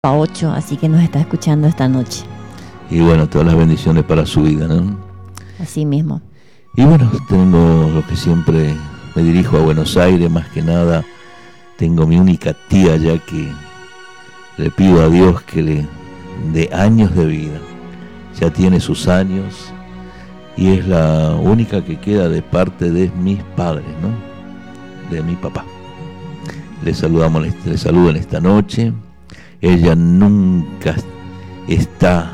8, así que nos está escuchando esta noche. Y bueno, todas las bendiciones para su vida, ¿no? Así mismo. Y bueno, tengo lo que siempre me dirijo a Buenos Aires, más que nada. Tengo mi única tía ya que le pido a Dios que le dé años de vida. Ya tiene sus años y es la única que queda de parte de mis padres, ¿no? De mi papá. Le saludo en esta noche. Ella nunca está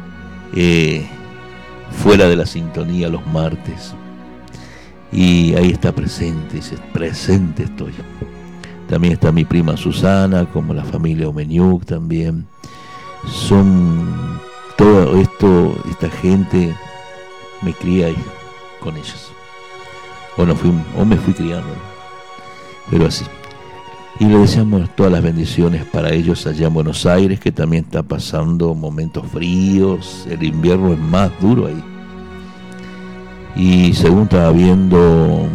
fuera de la sintonía los martes. Y ahí está presente, dice, presente estoy. También está mi prima Susana, como la familia Omeniuk también. Son todo esto, esta gente, me crié ahí con ellos. O me fui criando, pero así. Y le deseamos todas las bendiciones para ellos allá en Buenos Aires, que también está pasando momentos fríos, el invierno es más duro ahí. Y según estaba viendo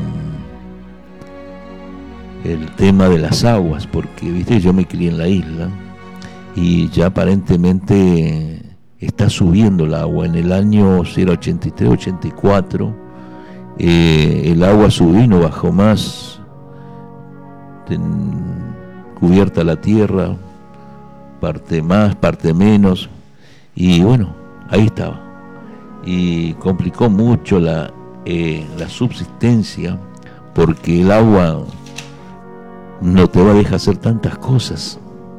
el tema de las aguas, porque viste, yo me crié en la isla y ya aparentemente está subiendo el agua. En el año 83-84 el agua subió y no bajó más. Cubierta la tierra, parte más, parte menos, y bueno, ahí estaba. Y complicó mucho la subsistencia, porque el agua no te va a dejar hacer tantas cosas.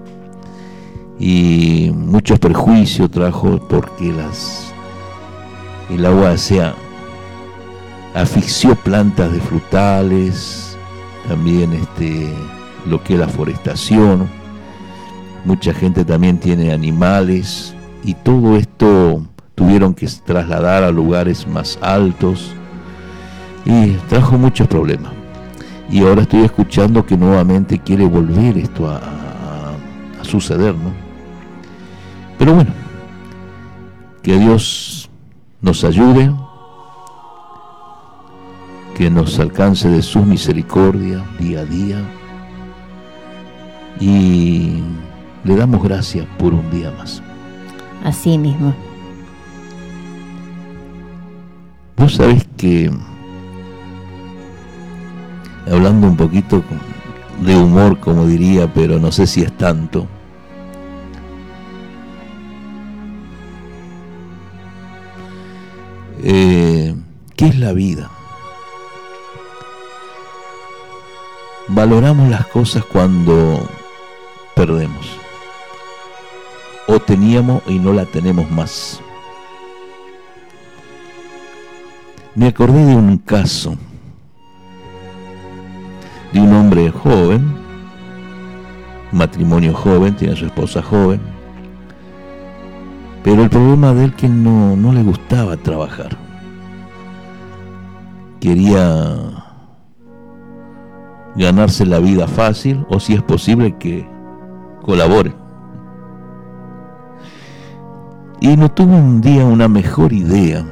Y muchos perjuicios trajo porque el agua asfixió plantas de frutales, también lo que es la forestación. Mucha gente también tiene animales y todo esto tuvieron que trasladar a lugares más altos y trajo muchos problemas. Y ahora estoy escuchando que nuevamente quiere volver esto a suceder, ¿no? Pero bueno, que Dios nos ayude, que nos alcance de su misericordia día a día, y le damos gracias por un día más. Así mismo. Vos sabés que, hablando un poquito de humor, como diría, pero no sé si es tanto, ¿qué es la vida? Valoramos las cosas cuando perdemos, o teníamos y no la tenemos más. Me acordé de un caso de un hombre joven, matrimonio joven, tiene a su esposa joven, pero el problema de él que no le gustaba trabajar. Quería ganarse la vida fácil, o si es posible que colabore. Y no tuvo un día una mejor idea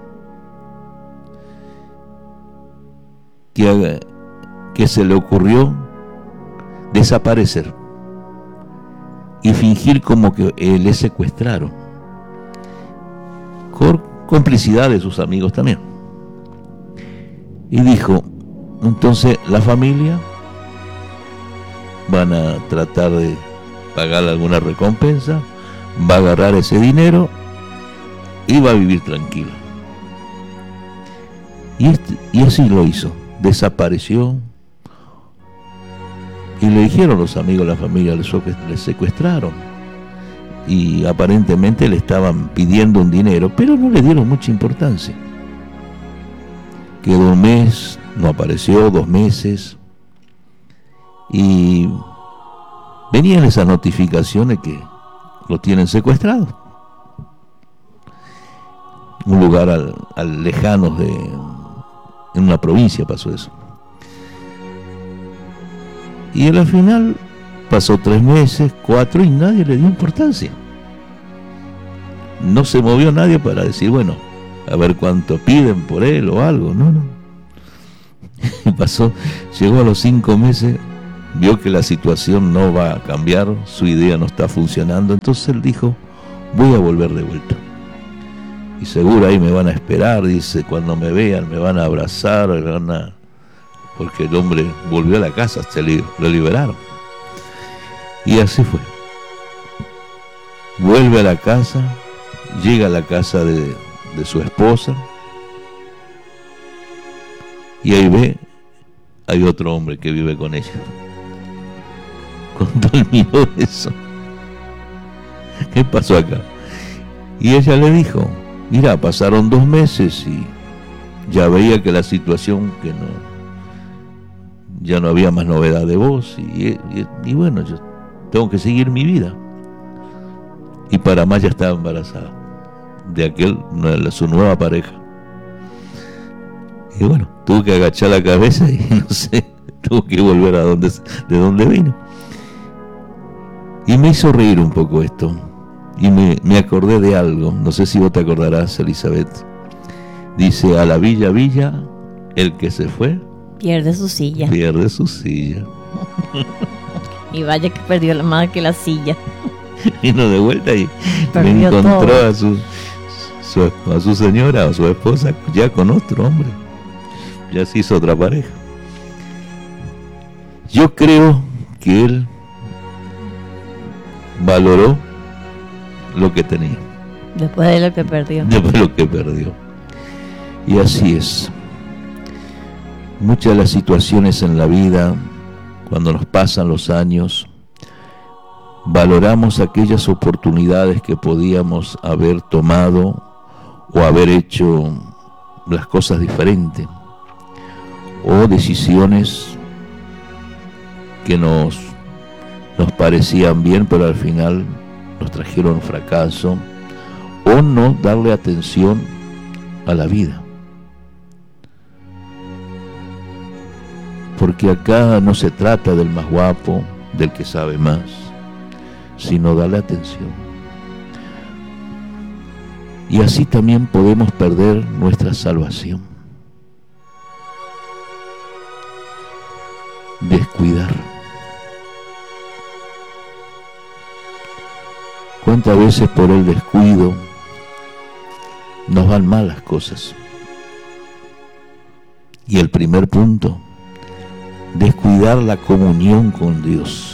que se le ocurrió desaparecer y fingir como que le secuestraron, con complicidad de sus amigos también. Y dijo, entonces la familia van a tratar de pagarle alguna recompensa, va a agarrar ese dinero y va a vivir tranquilo. Y así lo hizo, desapareció. Y le dijeron los amigos de la familia, le secuestraron. Y aparentemente le estaban pidiendo un dinero, pero no le dieron mucha importancia. Quedó un mes, no apareció, 2 meses. Y venían esas notificaciones que lo tienen secuestrado. Un lugar al lejano en una provincia pasó eso. Y al final pasó 3 meses, 4, y nadie le dio importancia. No se movió nadie para decir, bueno, a ver cuánto piden por él o algo. No. Llegó a los 5 meses vio que la situación no va a cambiar, su idea no está funcionando, entonces él dijo, voy a volver de vuelta. Y seguro ahí me van a esperar, dice, cuando me vean me van a abrazar, porque el hombre volvió a la casa, lo liberaron. Y así fue. Vuelve a la casa, llega a la casa de su esposa, y ahí hay otro hombre que vive con ella. Cuando él miró eso, ¿qué pasó acá? Y ella le dijo, mira, pasaron 2 meses y ya veía que la situación, que ya no había más novedad de vos, y bueno, yo tengo que seguir mi vida. Y para más ya estaba embarazada de su nueva pareja. Y bueno, tuvo que agachar la cabeza y no sé, tuvo que volver de donde vino. Y me hizo reír un poco esto. Y me acordé de algo, no sé si vos te acordarás, Elizabeth. Dice, a la villa, el que se fue pierde su silla. Pierde su silla. Y vaya que perdió la más que la silla. Vino de vuelta y perdió me encontró todo. a su señora o su esposa ya con otro hombre. Ya se hizo otra pareja. Yo creo que él valoró lo que tenía. Después de lo que perdió. Después de lo que perdió. Y así es. Muchas de las situaciones en la vida, cuando nos pasan los años, valoramos aquellas oportunidades que podíamos haber tomado o haber hecho las cosas diferentes, o decisiones que nos parecían bien, pero al final nos trajeron fracaso, o no darle atención a la vida. Porque acá no se trata del más guapo, del que sabe más, sino darle atención. Y así también podemos perder nuestra salvación. Descuidar. ¿Cuántas veces por el descuido nos van mal las cosas? Y el primer punto, descuidar la comunión con Dios.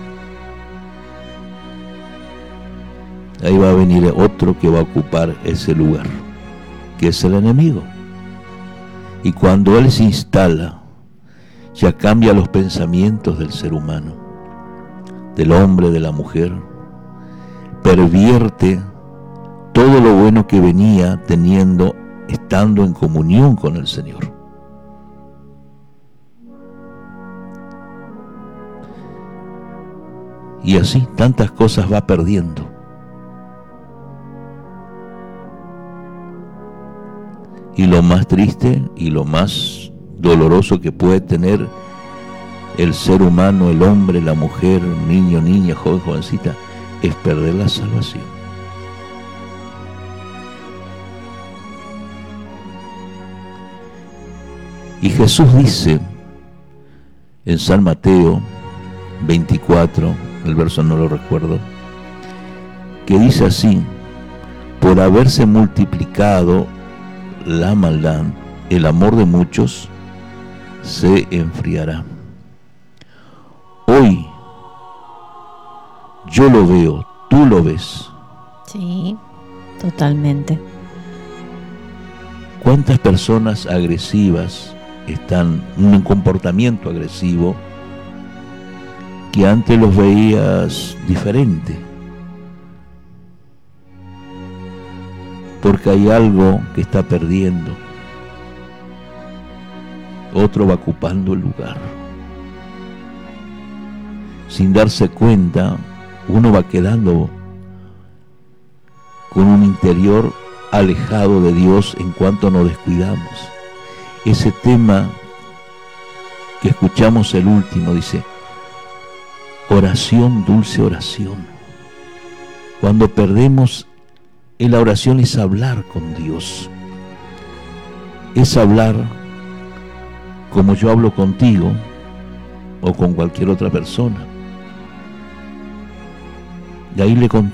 Ahí va a venir otro que va a ocupar ese lugar, que es el enemigo. Y cuando él se instala, ya cambia los pensamientos del ser humano, del hombre, de la mujer, pervierte todo lo bueno que venía teniendo, estando en comunión con el Señor. Y así tantas cosas va perdiendo. Y lo más triste y lo más doloroso que puede tener el ser humano, el hombre, la mujer, niño, niña, joven, jovencita, es perder la salvación. Y Jesús dice en San Mateo 24, el verso no lo recuerdo, que dice así: por haberse multiplicado la maldad, el amor de muchos se enfriará. Hoy yo lo veo, tú lo ves. Sí, totalmente. ¿Cuántas personas agresivas están en un comportamiento agresivo que antes los veías diferente? Porque hay algo que está perdiendo. Otro va ocupando el lugar. Sin darse cuenta, uno va quedando con un interior alejado de Dios en cuanto nos descuidamos. Ese tema que escuchamos el último dice: oración, dulce oración. Cuando perdemos en la oración es hablar con Dios. Es hablar como yo hablo contigo, o con cualquier otra persona. Y ahí le